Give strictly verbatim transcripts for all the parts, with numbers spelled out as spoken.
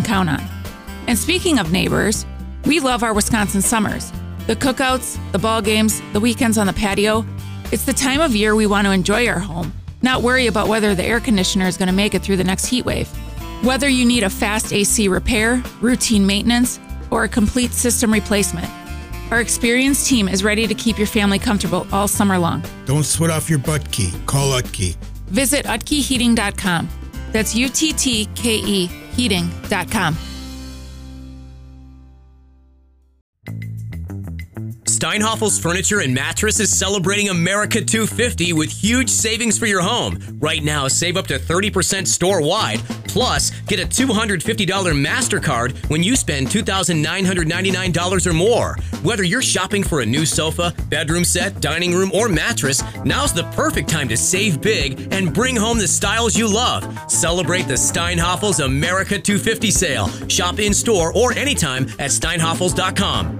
count on. And speaking of neighbors, we love our Wisconsin summers. The cookouts, the ball games, the weekends on the patio. It's the time of year we want to enjoy our home, not worry about whether the air conditioner is going to make it through the next heat wave. Whether you need a fast A C repair, routine maintenance, or a complete system replacement, our experienced team is ready to keep your family comfortable all summer long. Don't sweat off your butt key. Call Utke. Visit utke heating dot com. That's U T T K E heating dot com. Steinhafels Furniture and Mattress is celebrating America two fifty with huge savings for your home. Right now, save up to thirty percent store-wide. Plus, get a two hundred fifty dollars MasterCard when you spend two thousand nine hundred ninety-nine dollars or more. Whether you're shopping for a new sofa, bedroom set, dining room, or mattress, now's the perfect time to save big and bring home the styles you love. Celebrate the Steinhafels America two fifty sale. Shop in-store or anytime at steinhafels dot com.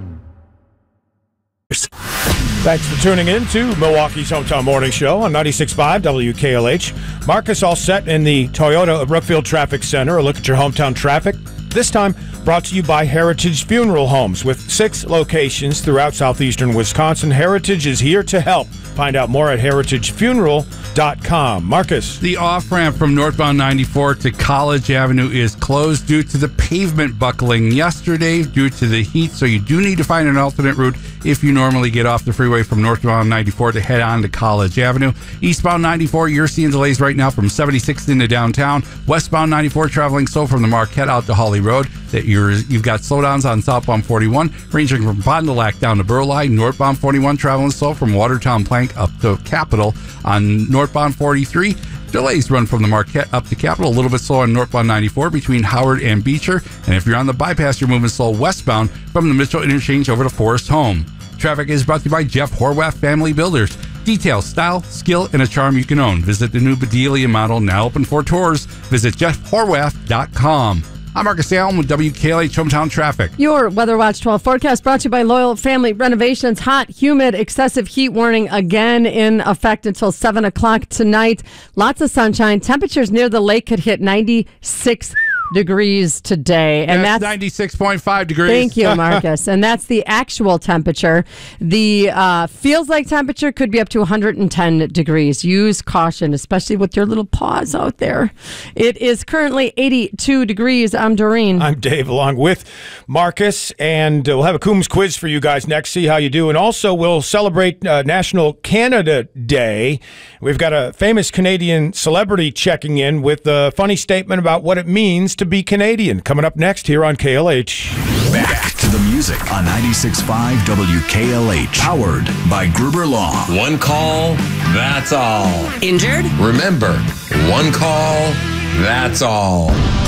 Thanks for tuning in to Milwaukee's Hometown Morning Show on ninety-six point five W K L H. Marcus all set in the Toyota Brookfield Traffic Center. A look at your hometown traffic. This time brought to you by Heritage Funeral Homes. With six locations throughout southeastern Wisconsin, Heritage is here to help. Find out more at heritage funeral dot com. Marcus. The off-ramp from northbound ninety-four to College Avenue is closed due to the pavement buckling yesterday due to the heat, so you do need to find an alternate route if you normally get off the freeway from northbound ninety-four to head on to College Avenue. Eastbound ninety-four, you're seeing delays right now from seventy-sixth into downtown. Westbound ninety-four traveling slow from the Marquette out to Holly Road. That you're, you've got slowdowns on southbound forty-one, ranging from Fond du Lac down to Burleigh. Northbound forty-one traveling slow from Watertown Plank up to Capitol. On northbound forty-three, delays run from the Marquette up to Capitol. A little bit slow on northbound ninety-four between Howard and Beecher. And if you're on the bypass, you're moving slow westbound from the Mitchell Interchange over to Forest Home. Traffic is brought to you by Jeff Horwath Family Builders. Detail, style, skill, and a charm you can own. Visit the new Bedelia model, now open for tours. Visit jeff horwath dot com. I'm Marcus Allen with W K L H Hometown Traffic. Your Weather Watch twelve forecast brought to you by Loyal Family Renovations. Hot, humid, excessive heat warning again in effect until seven o'clock tonight. Lots of sunshine. Temperatures near the lake could hit ninety-six degrees today. And yes, that's ninety-six point five degrees. Thank you, Marcus. And that's the actual temperature. The uh, feels like temperature could be up to one hundred ten degrees. Use caution, especially with your little paws out there. It is currently eighty-two degrees. I'm Doreen. I'm Dave, along with Marcus, and uh, we'll have a Coombs quiz for you guys next, see how you do. And also, we'll celebrate uh, National Canada Day. We've got a famous Canadian celebrity checking in with a funny statement about what it means to be Canadian. Coming up next here on K L H. Back to the music on ninety-six point five W K L H. Powered by Gruber Law. One call, that's all. Injured? Remember, one call, that's all.